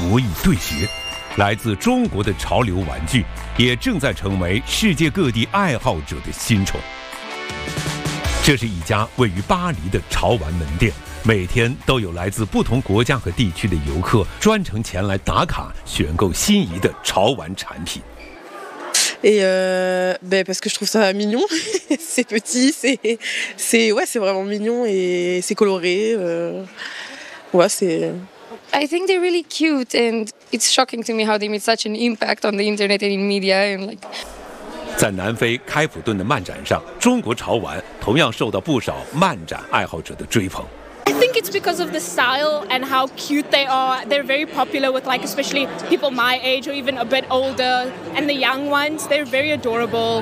博弈对决。来自中国的潮流玩具也正在成为世界各地爱好者的新宠。这是一家位于巴黎的潮玩门店，每天都有来自不同国家和地区的游客专程前来打卡选购心仪的潮玩产品。 Et parce que je trouve ça mignon, c'est petit, c'est vraiment mignon et c'est coloré. Ouais, c'est. I think they're really cute, and it's shocking to me how they made such an impact on the internet and in media, and like. 在南非开普敦的漫展上，中国潮玩同样受到不少漫展爱好者的追捧。 I think it's because of the style and how cute they are. They're very popular with like especially people my age or even a bit older, and the young ones, they're very adorable.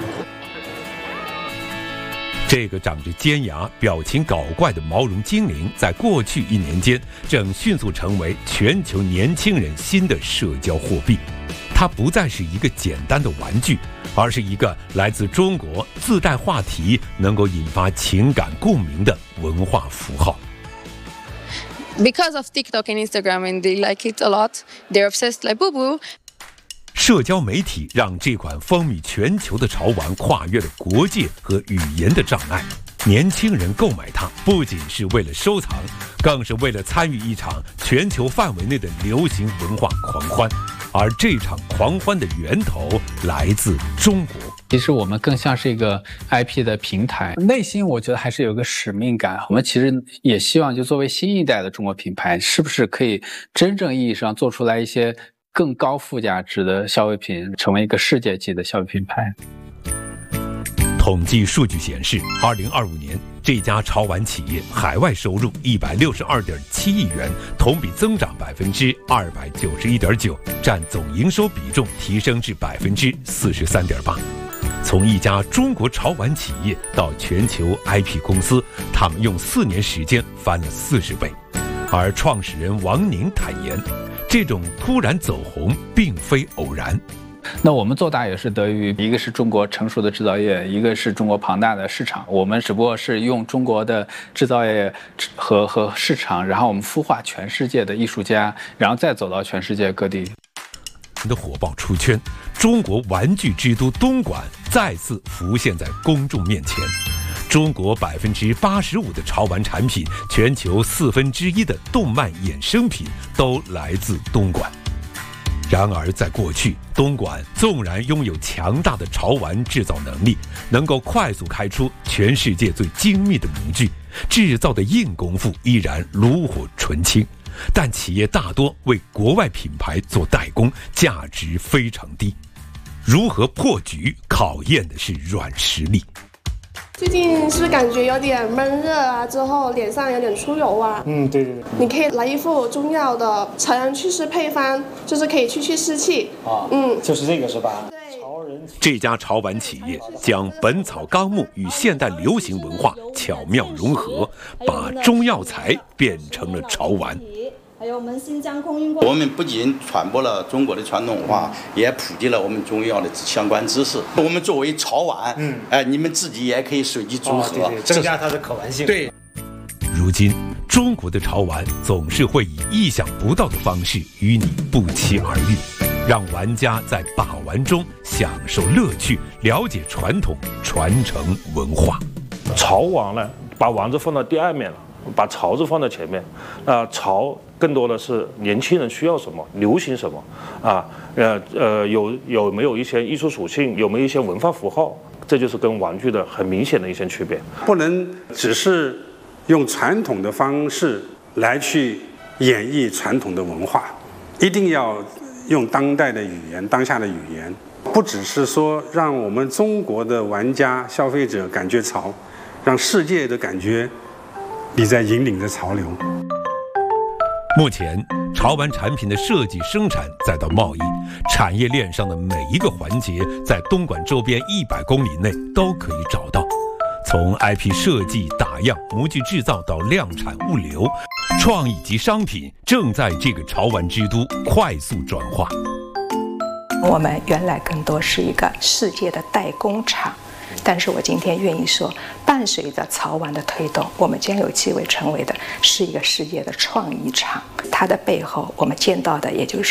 这个长着尖牙、表情搞怪的毛绒精灵，在过去1年间正迅速成为全球年轻人新的社交货币。它不再是一个简单的玩具，而是一个来自中国、自带话题、能够引发情感共鸣的文化符号。 Because of TikTok and Instagram, and they like it a lot, they're obsessed like Boo Boo. 社交媒体让这款风靡全球的潮玩跨越了国界和语言的障碍。年轻人购买它不仅是为了收藏，更是为了参与一场全球范围内的流行文化狂欢。而这场狂欢的源头来自中国。 其实我们更像是一个 IP 的平台，内心我觉得还是有个使命感。我们其实也希望，就作为新一代的中国品牌，是不是可以真正意义上做出来一些更高附加值的消费品，成为一个世界级的消费品牌。 统计数据显示，2025年这家潮玩企业海外收入162.7亿元，同比增长291.9%，占总营收比重提升至43.8%。从一家中国潮玩企业到全球 IP 公司，他们用4年时间翻了40倍。而创始人王宁坦言，这种突然走红并非偶然。 那我们做大也是得益于一个是中国成熟的制造业，一个是中国庞大的市场。我们只不过是用中国的制造业和市场，然后我们孵化全世界的艺术家，然后再走到全世界各地。 的火爆出圈，中国玩具之都东莞再次浮现在公众面前。中国85%的潮玩产品，全球1/4的动漫衍生品都来自东莞。然而在过去，东莞纵然拥有强大的潮玩制造能力，能够快速开出全世界最精密的模具，制造的硬功夫依然炉火纯青，但企业大多为国外品牌做代工，价值非常低。如何破局，考验的是软实力。 最近是不是感觉有点闷热啊？之后脸上有点出油啊？ 对。 你可以来一副中药的草人祛湿配方，就是可以去湿气。 就是这个是吧？ 对。 这家潮玩企业将《本草纲目》与现代流行文化巧妙融合，把中药材变成了潮玩。 还有我们新疆空运过。 我们不仅传播了中国的传统文化，也普及了我们中药的相关知识。我们作为潮玩，你们自己也可以随机组合， 增加它的可玩性。 对。 如今，中国的潮玩总是会以意想不到的方式与你不期而遇，让玩家在把玩中享受乐趣，了解传统，传承文化。 潮玩呢，把王字放到第二面了。把潮字放在前面，潮更多的是年轻人需要什么，流行什么，有没有一些艺术属性，有没有一些文化符号，这就是跟玩具的很明显的一些区别。 不能只是用传统的方式来去演绎传统的文化，一定要用当代的语言，当下的语言，不只是说让我们中国的玩家、消费者感觉潮，让世界的感觉你在引领着潮流。 目前，潮玩产品的设计、生产再到贸易，产业链上的每一个环节，在东莞周边100公里内都可以找到。从 IP 设计、打样、模具制造到量产物流，创意及商品正在这个潮玩之都快速转化。 我们原来更多是一个世界的代工厂。但是我今天愿意说，伴随着潮玩的推动，我们将有机会成为的是一个世界的创意厂。它的背后，我们见到的也就是